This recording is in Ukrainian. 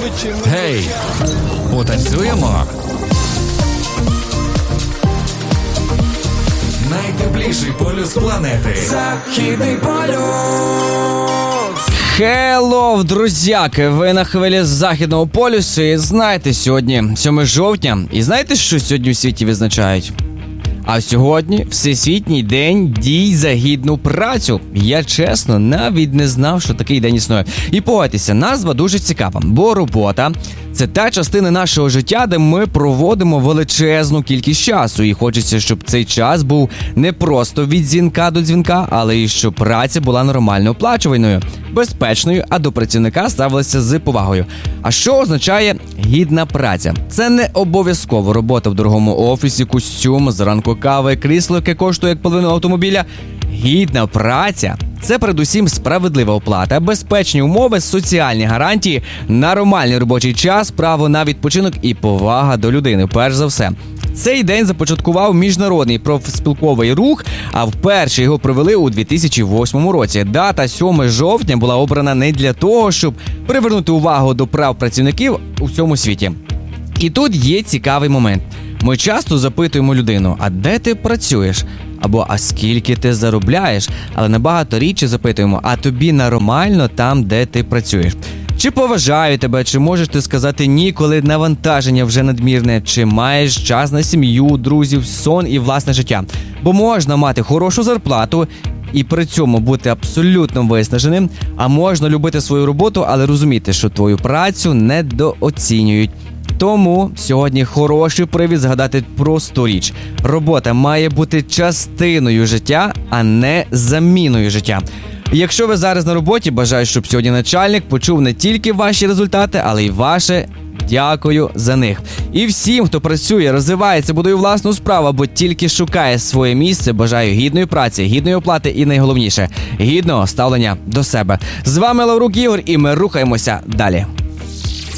Гей, потанцюємо? Найтепліший полюс планети. Західний полюс. Хеллоу, друзяки! Ви на хвилі Західного полюсу і знаєте, сьогодні 7 жовтня. І знаєте, що сьогодні у світі відзначають? А сьогодні Всесвітній день дій за гідну працю. Я, чесно, навіть не знав, що такий день існує. І погодьтеся, назва дуже цікава, бо робота – це та частина нашого життя, де ми проводимо величезну кількість часу. І хочеться, щоб цей час був не просто від дзвінка до дзвінка, але і щоб праця була нормально оплачуваною, безпечною, а до працівника ставилися з повагою. А що означає гідна праця? Це не обов'язково робота в дорогому офісі, костюм, зранку кава, крісло, яке коштує як половину автомобіля. Гідна праця – це передусім справедлива оплата, безпечні умови, соціальні гарантії, нормальний робочий час, право на відпочинок і повага до людини, перш за все. Цей день започаткував міжнародний профспілковий рух, а вперше його провели у 2008 році. Дата 7 жовтня була обрана не для того, щоб привернути увагу до прав працівників у всьому світі. І тут є цікавий момент. Ми часто запитуємо людину, а де ти працюєш? Або а скільки ти заробляєш? Але набагато рідше запитуємо, а тобі нормально там, де ти працюєш? Чи поважають тебе, чи можеш ти сказати ні, коли навантаження вже надмірне, чи маєш час на сім'ю, друзів, сон і власне життя? Бо можна мати хорошу зарплату і при цьому бути абсолютно виснаженим, а можна любити свою роботу, але розуміти, що твою працю недооцінюють. Тому сьогодні хороший привід згадати просту річ. Робота має бути частиною життя, а не заміною життя. Якщо ви зараз на роботі, бажаю, щоб сьогодні начальник почув не тільки ваші результати, але й ваше дякую за них. І всім, хто працює, розвивається, будує власну справу, або тільки шукає своє місце, бажаю гідної праці, гідної оплати і найголовніше – гідного ставлення до себе. З вами Лаврук Ігор і ми рухаємося далі.